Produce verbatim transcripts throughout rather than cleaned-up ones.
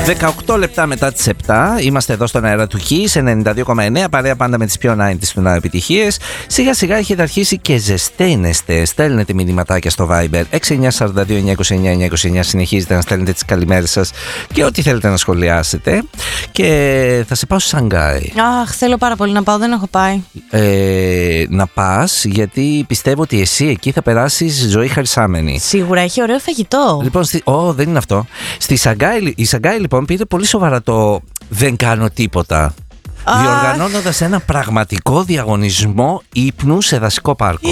δεκαοκτώ λεπτά μετά τις επτά είμαστε εδώ στον αέρα του Kiss ενενήντα δύο κόμμα εννέα, παρέα πάντα με τις πιο ενενήντα του επιτυχίες. Σιγά σιγά έχετε αρχίσει και ζεσταίνεστε. Στέλνετε μηνυματάκια στο Viber έξι εννιά τέσσερα δύο εννιά είκοσι εννιά εννιά είκοσι εννιά. Συνεχίζετε να στέλνετε τις καλημέρες σας και ό,τι θέλετε να σχολιάσετε. Και θα σε πάω στη Σανγκάη. Αχ, θέλω πάρα πολύ να πάω, δεν έχω πάει. Ε, να πας, γιατί πιστεύω ότι εσύ εκεί θα περάσεις ζωή χαρισάμενη. Σίγουρα έχει ωραίο φαγητό. Λοιπόν, στη... oh, δεν είναι αυτό. Στη Σανγκάη, η Σανγκάη λοιπόν πήρε πολύ σοβαρά το δεν κάνω τίποτα. Ah. Διοργανώνοντας ένα πραγματικό διαγωνισμό ύπνου σε δασικό πάρκο.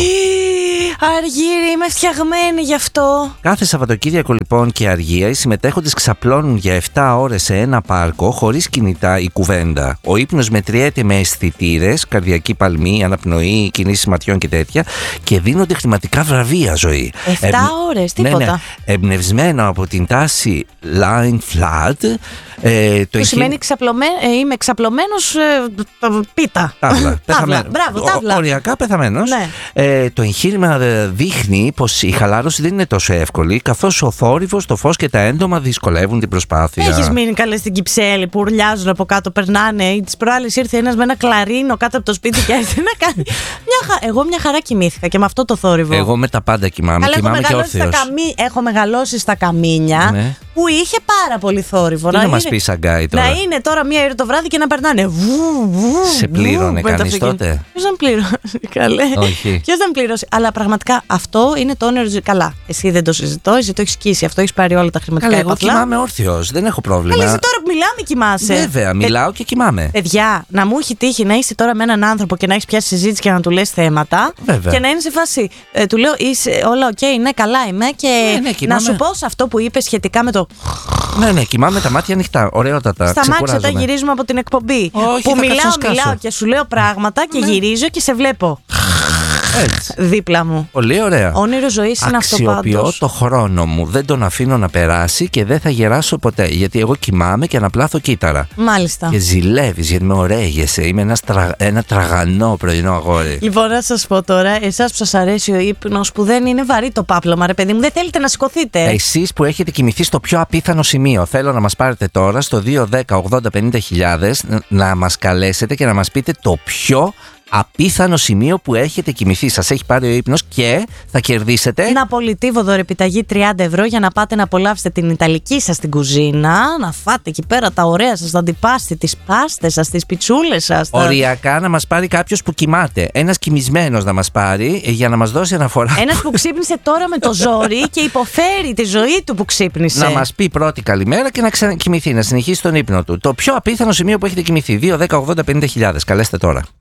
Αργύρι, είμαι φτιαγμένη γι' αυτό. Κάθε Σαββατοκύριακο λοιπόν και αργία οι συμμετέχοντες ξαπλώνουν για επτά ώρες σε ένα πάρκο χωρίς κινητά ή κουβέντα. Ο ύπνος μετριέται με αισθητήρες, καρδιακή παλμή, αναπνοή, κινήσεις ματιών και τέτοια, και δίνονται χρηματικά βραβεία, ζωή. επτά Ευ... ώρες, τίποτα. Ναι, ναι. Εμπνευσμένο από την τάση Line Flat. Ε, το που εγχει... σημαίνει ξαπλωμέ... ε, είμαι ξαπλωμένος ε, πίτα. Τάβλα. Τάβλα. Μπράβο, τάβλα. Ο, οριακά πεθαμένος. Ναι. Ε, το εγχείρημα δείχνει πως η χαλάρωση δεν είναι τόσο εύκολη, καθώς ο θόρυβος, το φως και τα έντομα δυσκολεύουν την προσπάθεια. Έχεις μείνει καλέ στην Κυψέλη που ουρλιάζουν από κάτω, περνάνε. Τις προάλλες ήρθε ένας με ένα κλαρίνο κάτω από το σπίτι και άρχισε να κάνει. Μια χα... Εγώ μια χαρά κοιμήθηκα και με αυτό το θόρυβο. Εγώ με τα πάντα κοιμάμαι. Αλλά κοιμάμαι έχω, και μεγαλώσει στα καμί... έχω μεγαλώσει στα καμίνια, ναι, που είχε πάρα πολύ θόρυβο. Τι να, να μας πει Σανγκάη τώρα. Να είναι τώρα μία ώρα το βράδυ και να περνάνε. Βου, βου, σε πλήρωνε κανείς τότε? Ποιος δεν πλήρωσε? Καλέ. Ποιος δεν πλήρωσε? Αλλά πραγματικά αυτό είναι το όνειρο. Καλά, εσύ δεν το συζητώ, εσύ το έχεις σκίσει. Αυτό έχεις πάρει όλα τα χρηματικά έπαθλα. Εγώ κοιμάμαι όρθιος, δεν έχω πρόβλημα. Καλή, εσύ τώρα που μιλάμε κοιμάσαι. Βέβαια, μιλάω ε, και κοιμάμαι. Παιδιά, να μου έχει τύχει να είσαι τώρα με έναν άνθρωπο και να έχεις πιάσει συζήτηση και να του λες θέματα. Βέβαια. Και να είναι σε φάση. Ε, του λέω, είσαι όλα οκ, okay, ναι, καλά είμαι. Και ναι, ναι, να σου πω σε αυτό που είπες σχετικά με το. Ναι, ναι, κοιμάμαι τα μάτια ανοιχτά. Ωραιότατα. Σταμάτησε όταν γυρίζουμε από την εκπομπή. Όχι, που μιλάω, μιλάω και σου λέω πράγματα και ναι, γυρίζω και σε βλέπω. Έτσι. Δίπλα μου. Πολύ ωραία. Όνειρο ζωής είναι αυτό πάντως. Αξιοποιώ το χρόνο μου. Δεν τον αφήνω να περάσει και δεν θα γεράσω ποτέ. Γιατί εγώ κοιμάμαι και αναπλάθω κύτταρα. Μάλιστα. Και ζηλεύεις γιατί με ωραίγεσαι. Είμαι ένα, τρα... ένα τραγανό πρωινό αγόρι. Λοιπόν, να σας πω τώρα, εσάς που σας αρέσει ο ύπνος, που δεν είναι βαρύ το πάπλωμα, ρε παιδί μου, δεν θέλετε να σηκωθείτε. Εσείς που έχετε κοιμηθεί στο πιο απίθανο σημείο, θέλω να μας πάρετε τώρα στο δύο δέκα ογδόντα πενήντα χιλιάδες να μας καλέσετε και να μας πείτε το πιο απίθανο σημείο που έχετε κοιμηθεί. Σας έχει πάρει ο ύπνος και θα κερδίσετε Ναπολιτίβο δωρεπιταγή τριάντα ευρώ για να πάτε να απολαύσετε την ιταλική σας την κουζίνα, να φάτε εκεί πέρα τα ωραία σας, τα αντιπάστη, τις πάστες σας, τις πιτσούλες σας. Οριακά να μας πάρει κάποιος που κοιμάται. Ένας κοιμισμένος να μας πάρει για να μας δώσει αναφορά. Ένας που ξύπνησε τώρα με το ζόρι και υποφέρει τη ζωή του που ξύπνησε. Να μας πει πρώτη καλημέρα και να ξανακοιμηθεί, να συνεχίσει τον ύπνο του. Το πιο απίθανο σημείο που έχετε κοιμηθεί. δύο δέκα ογδόντα πενήντα χιλιάδες. Καλέστε τώρα.